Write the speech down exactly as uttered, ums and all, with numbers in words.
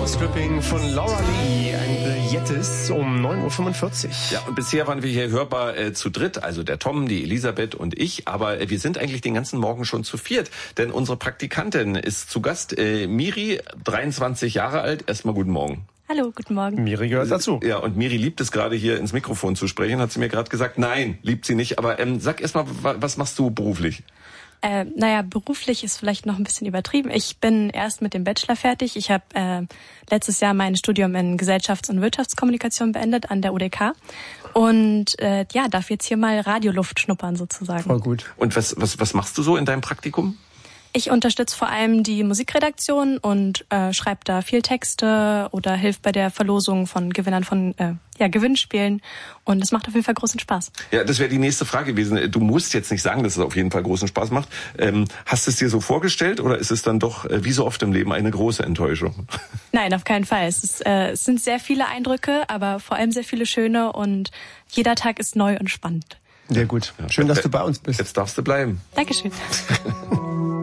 Stripping von Laura Lee, ein Yetis um neun Uhr fünfundvierzig. Ja, und bisher waren wir hier hörbar äh, zu dritt, also der Tom, die Elisabeth und ich, aber äh, wir sind eigentlich den ganzen Morgen schon zu viert, denn unsere Praktikantin ist zu Gast, äh, Miri, dreiundzwanzig Jahre alt. Erstmal guten Morgen. Hallo, guten Morgen. Miri gehört dazu. Ja, und Miri liebt es gerade hier ins Mikrofon zu sprechen, hat sie mir gerade gesagt. Nein, liebt sie nicht, aber ähm, sag erstmal, was machst du beruflich? Äh, naja, beruflich ist vielleicht noch ein bisschen übertrieben. Ich bin erst mit dem Bachelor fertig. Ich habe äh, letztes Jahr mein Studium in Gesellschafts- und Wirtschaftskommunikation beendet an der U D K und äh, ja, darf jetzt hier mal Radioluft schnuppern sozusagen. Voll gut. Und was, was, was machst du so in deinem Praktikum? Ich unterstütze vor allem die Musikredaktion und äh, schreibe da viel Texte oder hilf bei der Verlosung von Gewinnern von äh, ja, Gewinnspielen. Und es macht auf jeden Fall großen Spaß. Ja, das wäre die nächste Frage gewesen. Du musst jetzt nicht sagen, dass es auf jeden Fall großen Spaß macht. Ähm, hast du es dir so vorgestellt oder ist es dann doch, äh, wie so oft im Leben, eine große Enttäuschung? Nein, auf keinen Fall. Es, ist, äh, es sind sehr viele Eindrücke, aber vor allem sehr viele schöne und jeder Tag ist neu und spannend. Sehr gut. Schön, dass du bei uns bist. Jetzt darfst du bleiben. Dankeschön.